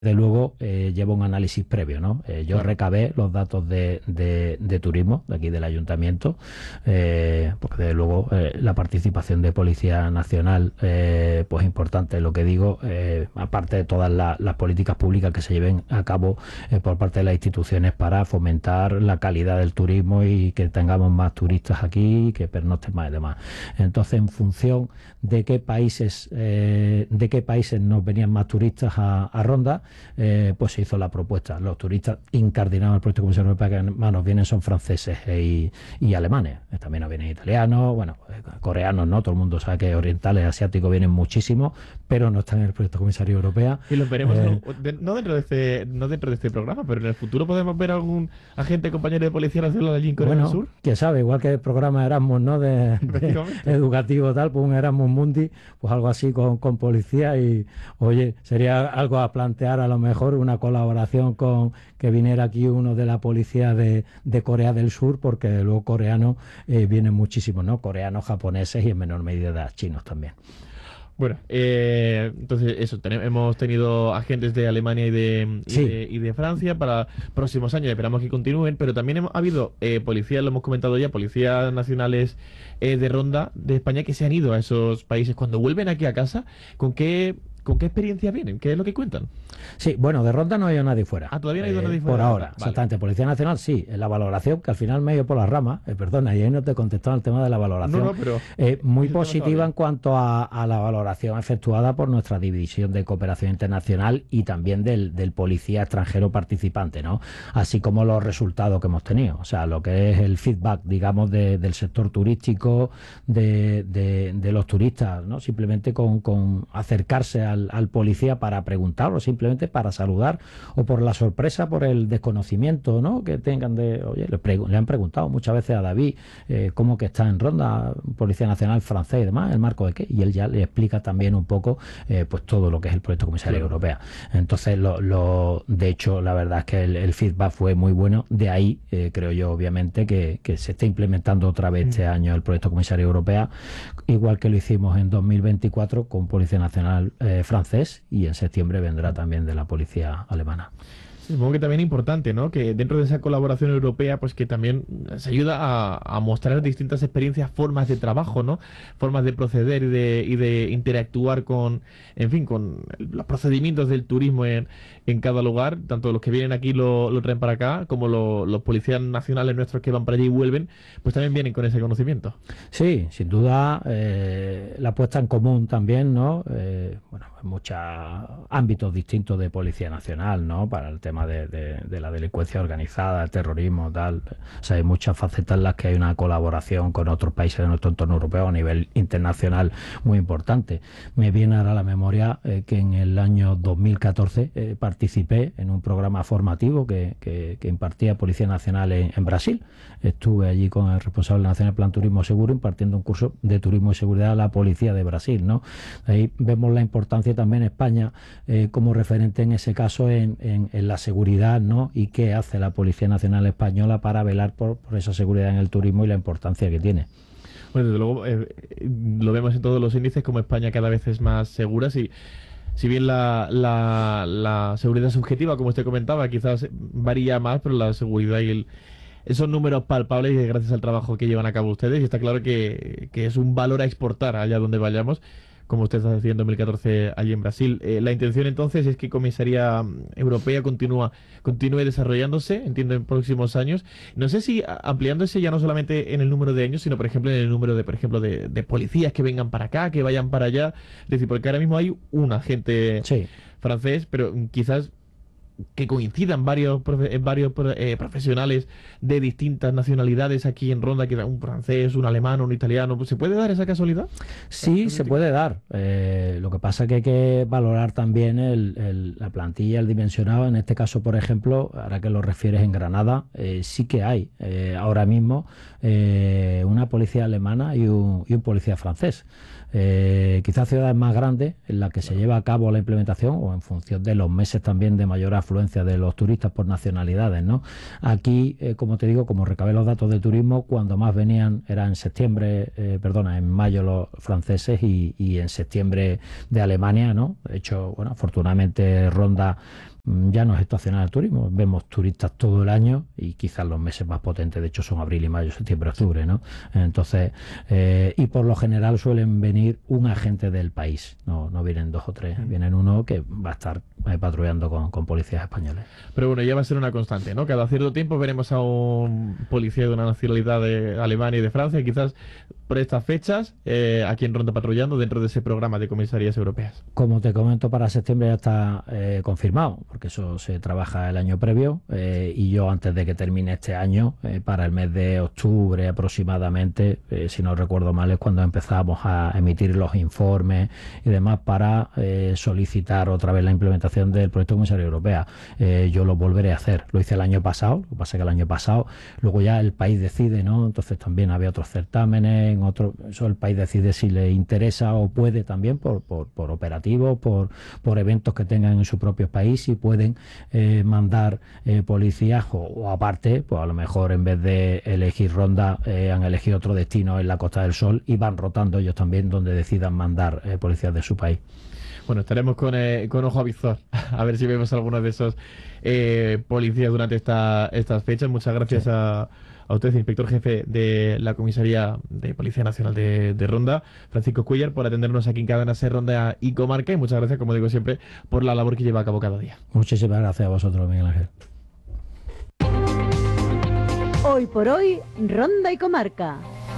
de luego lleva un análisis previo, ¿no? Yo Claro. recabé los datos de turismo de aquí del ayuntamiento, porque de luego la participación de Policía Nacional, pues importante, lo que digo, aparte de todas las políticas públicas que se lleven a cabo por parte de las instituciones para fomentar la calidad del turismo y que tengamos más turistas aquí y que pernocten más y demás. Entonces, en función de qué países nos venían más turistas a Ronda, pues se hizo la propuesta. Los turistas incardinados al proyecto de Comisión Europea que más nos vienen son franceses y alemanes. También nos vienen italianos, bueno, coreanos, ¿no? Todo el mundo sabe que orientales, asiáticos vienen muchísimo, pero no están en el proyecto Comisario Europea. Y los veremos, no dentro de este programa, pero en el futuro podemos ver algún agente compañero de Policía Nacional allí en Corea del Bueno, Sur. quién sabe, igual que el programa Erasmus, ¿no? De Efectivamente. educativo tal, pues un Erasmus Mundi, pues algo así con policía y, oye, sería algo a plantear a lo mejor una colaboración con que viniera aquí uno de la policía de Corea del Sur, porque luego coreanos vienen muchísimos, ¿no? Coreanos, japoneses y en menor medida chinos también. Bueno, entonces eso, hemos tenido agentes de Alemania Sí, y de Francia para próximos años, esperamos que continúen, pero también ha habido policías, lo hemos comentado ya, policías nacionales de Ronda de España que se han ido a esos países. Cuando vuelven aquí a casa, con qué experiencia vienen? ¿Qué es lo que cuentan? sí, bueno, de Ronda no ha ido nadie fuera. Ah, todavía no ha ido nadie Por fuera de ahora, Ronda. Vale. exactamente. Policía Nacional sí, en la valoración, que al final me he ido por las ramas, perdona, y ahí no te he contestado el tema de la No, valoración. no, pero Muy ese tema estaba positiva en bien. cuanto a la valoración efectuada por nuestra División de Cooperación Internacional y también del policía extranjero participante, ¿no? Así como los resultados que hemos tenido. O sea, lo que es el feedback, digamos, del sector turístico, de los turistas, ¿no? Simplemente con acercarse al policía para preguntar o simplemente para saludar o por la sorpresa, por el desconocimiento, ¿no? Que tengan de, oye, le han preguntado muchas veces a David cómo que está en Ronda, Policía Nacional francés y demás, el marco de qué, y él ya le explica también un poco pues todo lo que es el proyecto Comisaría Claro. Europea. Entonces, de hecho, la verdad es que el feedback fue muy bueno, de ahí creo yo obviamente que se está implementando otra vez este año el proyecto Comisaría Europea, igual que lo hicimos en 2024 con Policía Nacional francés y en septiembre vendrá también de la Policía Alemana. Sí, supongo que también es importante, ¿no? Que dentro de esa colaboración europea, pues que también se ayuda a mostrar distintas experiencias, formas de trabajo, ¿no? Formas de proceder y de interactuar con, en fin, con los procedimientos del turismo en cada lugar. Tanto los que vienen aquí lo traen para acá, como los policías nacionales nuestros que van para allí y vuelven, pues también vienen con ese conocimiento. Sí, sin duda, la puesta en común también, ¿no? Bueno, en muchos ámbitos distintos de Policía Nacional, ¿no? Para el tema de la delincuencia organizada, el terrorismo, tal. O sea, hay muchas facetas en las que hay una colaboración con otros países de nuestro entorno europeo a nivel internacional muy importante. Me viene ahora a la memoria que en el año 2014 participé en un programa formativo que impartía Policía Nacional en Brasil. Estuve allí con el responsable nacional del Plan Turismo Seguro impartiendo un curso de turismo y seguridad a la policía de Brasil, ¿no? Ahí vemos la importancia también España como referente en ese caso en la seguridad, ¿no? Y qué hace la Policía Nacional Española para velar por esa seguridad en el turismo y la importancia que tiene. Bueno, desde luego lo vemos en todos los índices como España cada vez es más segura. Si bien la seguridad subjetiva, como usted comentaba, quizás varía más, pero la seguridad esos números palpables y gracias al trabajo que llevan a cabo ustedes, y está claro que es un valor a exportar allá donde vayamos, como usted está haciendo en 2014 allí en Brasil. La intención entonces es que Comisaría Europea continúe desarrollándose, entiendo, en próximos años. No sé si ampliándose ya no solamente en el número de años, sino por ejemplo en el número de, por ejemplo, de policías que vengan para acá, que vayan para allá. Es decir, porque ahora mismo hay un agente Sí. francés, pero quizás que coincidan varios profesionales de distintas nacionalidades aquí en Ronda, que un francés, un alemán, un italiano. ¿Se puede dar esa casualidad? Sí, se puede dar. Lo que pasa es que hay que valorar también la plantilla, el dimensionado. En este caso, por ejemplo, ahora que lo refieres en Granada, sí que hay ahora mismo una policía alemana y un policía francés. Quizás ciudades más grandes en las que se lleva a cabo la implementación o en función de los meses también de mayor afluencia de los turistas por nacionalidades, ¿no? Aquí, como te digo, como recabé los datos de turismo, cuando más venían era en septiembre, en mayo los franceses y en septiembre de Alemania, ¿no? De hecho, bueno, afortunadamente Ronda ya no es estacional el turismo, vemos turistas todo el año y quizás los meses más potentes de hecho son abril y mayo, septiembre, octubre, ¿no? Entonces, y por lo general suelen venir un agente del país, no vienen 2 o 3, vienen uno que va a estar patrullando con policías españoles. Pero bueno, ya va a ser una constante, ¿no? Cada cierto tiempo veremos a un policía de una nacionalidad de Alemania y de Francia, quizás por estas fechas, aquí en Ronda patrullando dentro de ese programa de comisarías europeas. Como te comento, para septiembre ya está confirmado, porque eso se trabaja el año previo, y yo antes de que termine este año, para el mes de octubre aproximadamente, si no recuerdo mal, es cuando empezamos a emitir los informes y demás para solicitar otra vez la implementación del proyecto de comisaría europea. Yo lo volveré a hacer, lo hice el año pasado, lo que pasa es que el año pasado, luego ya el país decide, ¿no? Entonces también había otros certámenes, eso el país decide si le interesa o puede también por operativos, por eventos que tengan en su propio país, y pueden mandar policías o aparte, pues a lo mejor en vez de elegir Ronda han elegido otro destino en la Costa del Sol y van rotando ellos también donde decidan mandar policías de su país. Bueno, estaremos con ojo a visor, a ver si vemos algunos de esos policías durante estas fechas. Muchas gracias a usted, inspector jefe de la Comisaría de Policía Nacional de Ronda, Francisco Cuéllar, por atendernos aquí en Cadena SER Ronda y Comarca, y muchas gracias, como digo siempre, por la labor que lleva a cabo cada día. Muchísimas gracias a vosotros, Miguel Ángel. Hoy por hoy, Ronda y Comarca.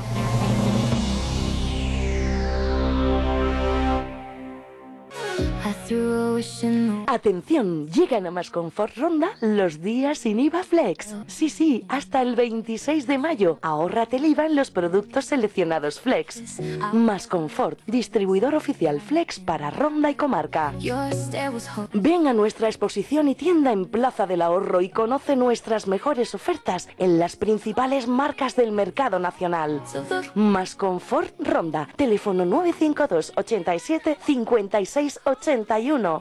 Atención, llegan a Más Confort Ronda los días sin IVA Flex. Sí, hasta el 26 de mayo. Ahórrate el IVA en los productos seleccionados Flex. Más Confort, distribuidor oficial Flex para Ronda y Comarca. Ven a nuestra exposición y tienda en Plaza del Ahorro y conoce nuestras mejores ofertas en las principales marcas del mercado nacional. Más Confort Ronda, teléfono 952 87 56 81.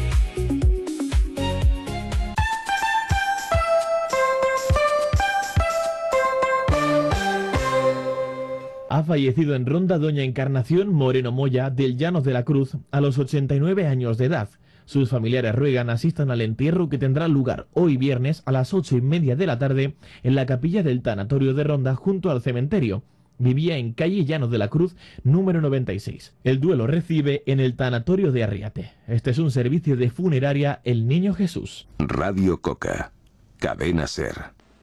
Ha fallecido en Ronda doña Encarnación Moreno Moya del Llanos de la Cruz a los 89 años de edad. Sus familiares ruegan asistan al entierro que tendrá lugar hoy viernes a las 8:30 de la tarde en la capilla del tanatorio de Ronda junto al cementerio. Vivía en calle Llanos de la Cruz, número 96. El duelo recibe en el tanatorio de Arriate. Este es un servicio de funeraria El Niño Jesús. Radio Coca, Cadena SER.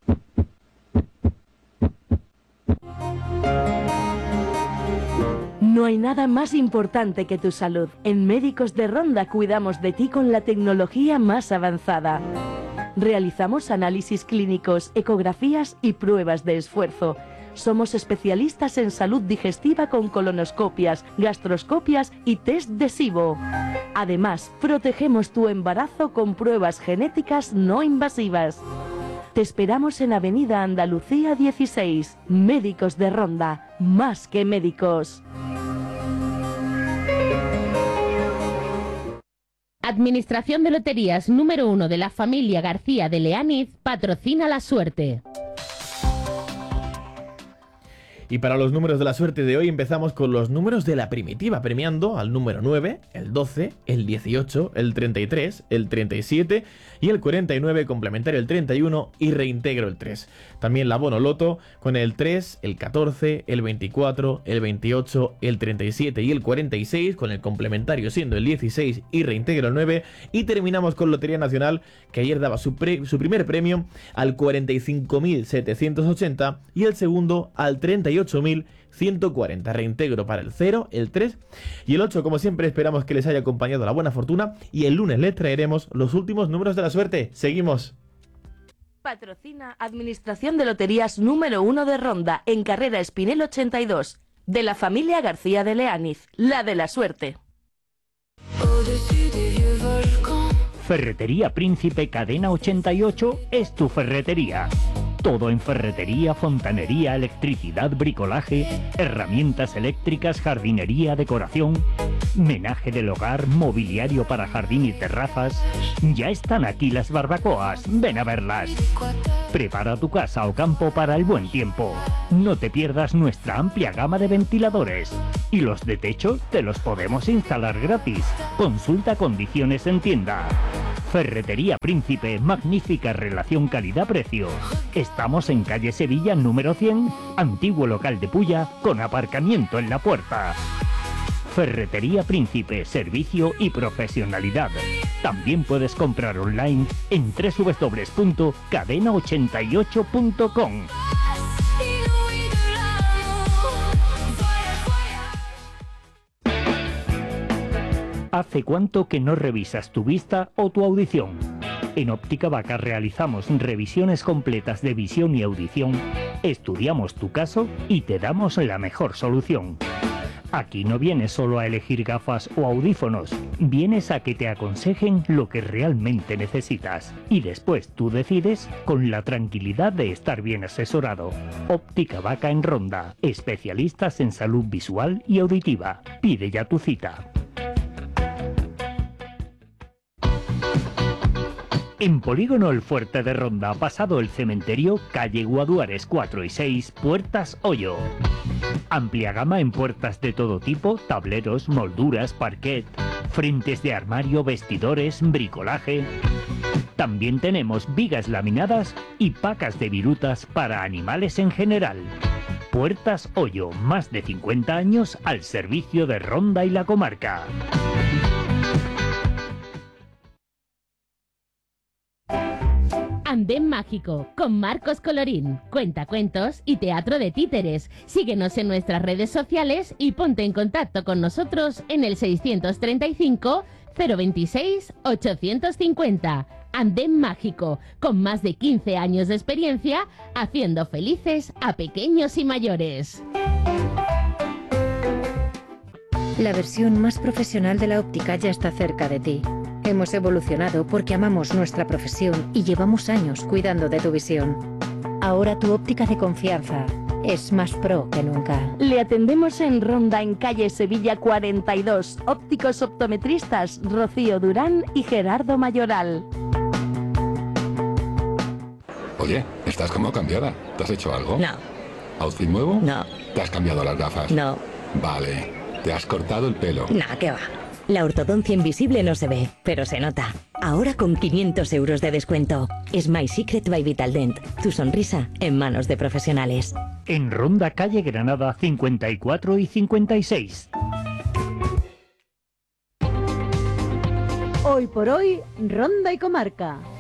No hay nada más importante que tu salud. En Médicos de Ronda cuidamos de ti con la tecnología más avanzada. Realizamos análisis clínicos, ecografías y pruebas de esfuerzo. Somos especialistas en salud digestiva con colonoscopias, gastroscopias y test de SIBO. Además, protegemos tu embarazo con pruebas genéticas no invasivas. Te esperamos en Avenida Andalucía 16. Médicos de Ronda, más que médicos. Administración de Loterías número 1 de la familia García de Leániz patrocina la suerte. Y para los números de la suerte de hoy empezamos con los números de la primitiva, premiando al número 9, el 12, el 18, el 33, el 37 y el 49, complementario el 31 y reintegro el 3. También la Bono Loto con el 3, el 14, el 24, el 28, el 37 y el 46, con el complementario siendo el 16 y reintegro el 9. Y terminamos con Lotería Nacional, que ayer daba su primer premio al 45.780 y el segundo al 38.140. Reintegro para el 0, el 3 y el 8. Como siempre, esperamos que les haya acompañado la buena fortuna y el lunes les traeremos los últimos números de la suerte. Seguimos. Patrocina Administración de Loterías número 1 de Ronda, en carrera Espinel 82, de la familia García de Leániz, la de la suerte. Ferretería Príncipe Cadena 88 es tu ferretería. Todo en ferretería, fontanería, electricidad, bricolaje, herramientas eléctricas, jardinería, decoración, menaje del hogar, mobiliario para jardín y terrazas. Ya están aquí las barbacoas, ven a verlas. Prepara tu casa o campo para el buen tiempo. No te pierdas nuestra amplia gama de ventiladores. Y los de techo te los podemos instalar gratis. Consulta condiciones en tienda. Ferretería Príncipe, magnífica relación calidad-precio. Estamos en calle Sevilla número 100, antiguo local de Pulla, con aparcamiento en la puerta. Ferretería Príncipe, servicio y profesionalidad. También puedes comprar online en www.cadena88.com. ¿Hace cuánto que no revisas tu vista o tu audición? En Óptica Vaca realizamos revisiones completas de visión y audición, estudiamos tu caso y te damos la mejor solución. Aquí no vienes solo a elegir gafas o audífonos, vienes a que te aconsejen lo que realmente necesitas y después tú decides con la tranquilidad de estar bien asesorado. Óptica Vaca en Ronda, especialistas en salud visual y auditiva. Pide ya tu cita. En Polígono El Fuerte de Ronda, pasado el cementerio, calle Guaduares 4 y 6, Puertas Hoyo. Amplia gama en puertas de todo tipo, tableros, molduras, parquet, frentes de armario, vestidores, bricolaje. También tenemos vigas laminadas y pacas de virutas para animales en general. Puertas Hoyo, más de 50 años al servicio de Ronda y la comarca. Andén Mágico, con Marcos Colorín, cuentacuentos y teatro de títeres. Síguenos en nuestras redes sociales y ponte en contacto con nosotros en el 635 026 850. Andén Mágico, con más de 15 años de experiencia, haciendo felices a pequeños y mayores. La versión más profesional de la óptica ya está cerca de ti. Hemos evolucionado porque amamos nuestra profesión y llevamos años cuidando de tu visión. Ahora tu óptica de confianza es más pro que nunca. Le atendemos en Ronda, en calle Sevilla 42. Ópticos optometristas Rocío Durán y Gerardo Mayoral. Oye, estás como cambiada. ¿Te has hecho algo? No. ¿Outfit nuevo? No. ¿Te has cambiado las gafas? No. Vale. ¿Te has cortado el pelo? Nah, ¿qué va? La ortodoncia invisible no se ve, pero se nota. Ahora con 500 euros de descuento. Smile Secret by Vitaldent. Tu sonrisa en manos de profesionales. En Ronda, calle Granada 54 y 56. Hoy por hoy, Ronda y Comarca.